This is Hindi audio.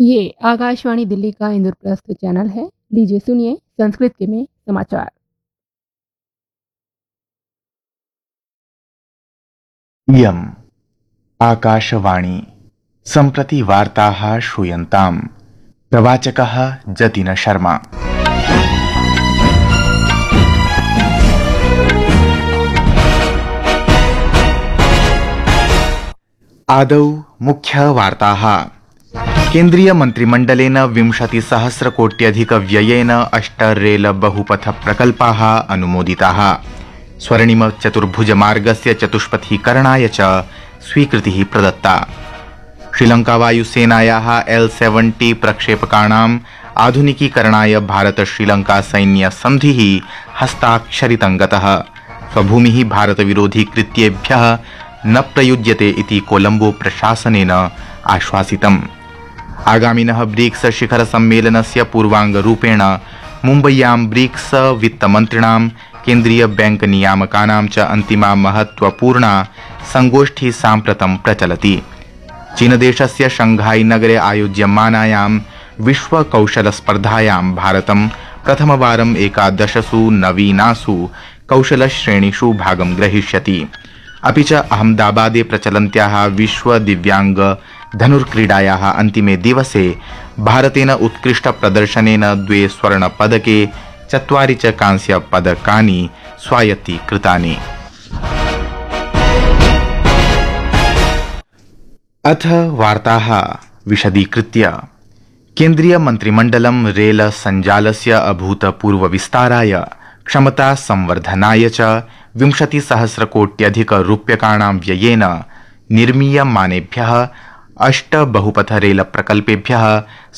ये आकाशवाणी दिल्ली का इंद्रप्रस्थ चैनल है। लीजिए सुनिए संस्कृत के में समाचार। इयम् आकाशवाणी सम्प्रति वार्ताः श्रूयन्ताम्। प्रवाचकः जतिन शर्मा। आदौ मुख्यवार्ताः। केन्द्रीय मन्त्रिमण्डलेन 20,000,कोट्यधिकव्ययेन 8 रेल बहुपथ प्रकल्पाः अनुमोदिताः। स्वर्णिम चतुर्भुजमार्गस्य चतुष्पथीकरणाय च स्वीकृतिः प्रदत्ता। श्रीलंका वायुसेनायाः L-70 प्रक्षेपकाणाम् आधुनिकीकरणाय भारत श्रीलंका सैन्य सन्धिः हस्ताक्षरितं गतः। स्वभूमिः भारतविरोधी कृत्येभ्यः न प्रयुज्यते इति कोलंबो प्रशासनेन आश्वासितम्। आगामिनः ब्रिक्स शिखर सम्मेलनस्य पूर्वाङ्गरूपेण मुम्बय्यां ब्रिक्स वित्तमन्त्रिणां केन्द्रीय बैंक नियामकानां च अन्तिमा महत्वपूर्णा संगोष्ठी साम्प्रतं प्रचलति। चीनदेशस्य शंघाई नगरे आयोज्यमानायां विश्वकौशलस्पर्धायां भारतं प्रथमवारम् 11 नवीनासु कौशलश्रेणीषु भागं ग्रहीष्यति। अपि च अहमदाबादे प्रचलन्त्याः विश्व दिव्यांग धनुर्क्रीडायाः अन्तिमे दिवसे भारतेन उत्कृष्टप्रदर्शनेन 2 स्वर्णपदके 4 च कांस्यपदकानि स्वायत्तीकृतानि। अथ वार्ताः विशदीकृत्य। केन्द्रीय मन्त्रिमण्डलं रेल सञ्जालस्य अभूतपूर्वविस्ताराय क्षमता संवर्धनाय च 20,000,कोट्यधिकरूप्यकाणां व्ययेन निर्मीयमानेभ्यः 8 बहुपथ रेल प्रकल्पेभ्यः